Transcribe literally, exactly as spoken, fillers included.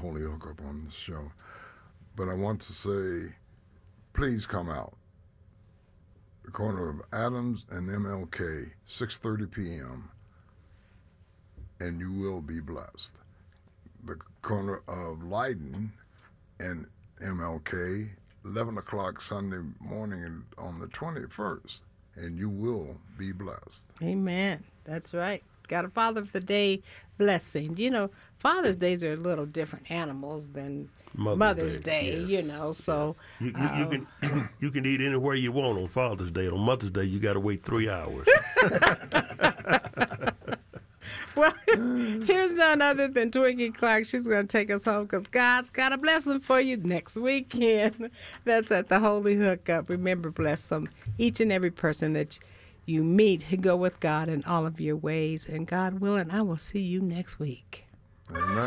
Holy Hookup on the show. But I want to say, please come out. The corner of Adams and M L K, six thirty p.m., and you will be blessed. The corner of Leiden and M L K, eleven o'clock Sunday morning on the twenty-first, and you will be blessed. Amen. That's right. Got a Father of the Day blessing. You know, Father's Days are a little different animals than Mother's, Mother's Day, Day, yes. you know, so. You, you, you uh, can you can eat anywhere you want on Father's Day. On Mother's Day, you got to wait three hours. Well, here's none other than Twiggy Clark. She's going to take us home because God's got a blessing for you next weekend. That's at the Holy Hookup. Remember, bless some each and every person that you meet. Go with God in all of your ways. And God willing, I will see you next week. Amen.